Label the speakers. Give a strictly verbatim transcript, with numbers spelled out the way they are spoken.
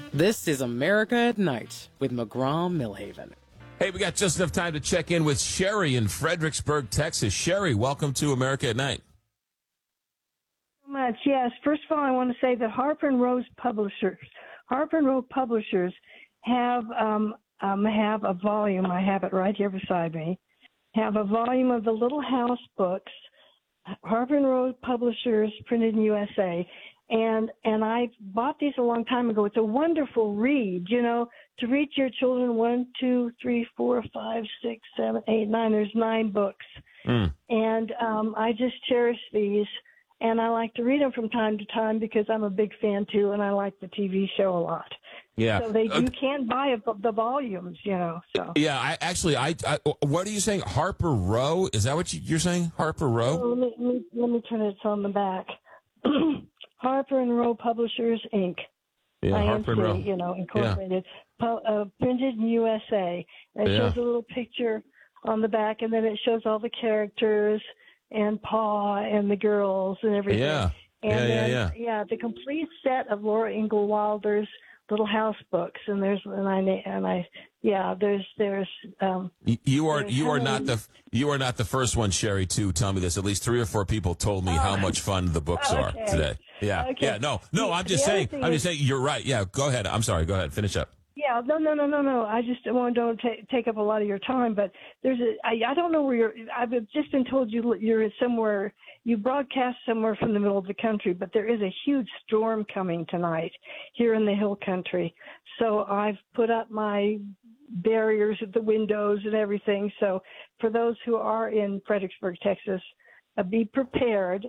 Speaker 1: This is America at Night with McGraw-Millhaven.
Speaker 2: Hey, we got just enough time to check in with Sherry in Fredericksburg, Texas. Sherry, welcome to America at Night.
Speaker 3: So much, yes. First of all, I want to say that Harper and Row Publishers, Harper and Row Publishers have um, um, have a volume. I have it right here beside me. Have a volume of the Little House books, Harper and Row Publishers, printed in U S A. And and I bought these a long time ago. It's a wonderful read, you know, to read to your children. One, two, three, four, five, six, seven, eight, nine. There's nine books. Mm. And um, I just cherish these. And I like to read them from time to time because I'm a big fan, too, and I like the T V show a lot.
Speaker 2: Yeah.
Speaker 3: So they
Speaker 2: uh,
Speaker 3: you can buy the volumes, you know. So
Speaker 2: yeah, I actually, I, I what are you saying? Harper Row? Is that what you, you're saying? Harper Row?
Speaker 3: Oh, let, me, let, me, let me turn it on the back. Harper and Row Publishers, Incorporated.
Speaker 2: Yeah,
Speaker 3: I
Speaker 2: Harper and Row.
Speaker 3: You know, Incorporated. Yeah. Uh, printed in U S A. It yeah. shows a little picture on the back, and then it shows all the characters and Pa and the girls and everything.
Speaker 2: Yeah,
Speaker 3: and
Speaker 2: yeah,
Speaker 3: then,
Speaker 2: yeah, yeah.
Speaker 3: Yeah, the complete set of Laura Ingalls Wilder's Little House books, and there's and I and I yeah, there's there's. Um,
Speaker 2: you are
Speaker 3: there's
Speaker 2: you are
Speaker 3: Helen.
Speaker 2: not the you are not the first one, Sherry, to tell me this. At least three or four people told me oh. how much fun the books
Speaker 3: okay.
Speaker 2: are today. Yeah,
Speaker 3: okay.
Speaker 2: yeah, no, no. I'm just
Speaker 3: the
Speaker 2: saying. I'm
Speaker 3: is,
Speaker 2: just saying. You're right. Yeah, go ahead. I'm sorry. Go ahead. Finish up.
Speaker 3: Yeah, no, no, no, no, no. I just want to don't t- take up a lot of your time, but there's a. I, I don't know where you're. I've just been told you you're somewhere. You broadcast somewhere from the middle of the country, but there is a huge storm coming tonight here in the Hill Country. So I've put up my barriers at the windows and everything. So for those who are in Fredericksburg, Texas, uh, be prepared.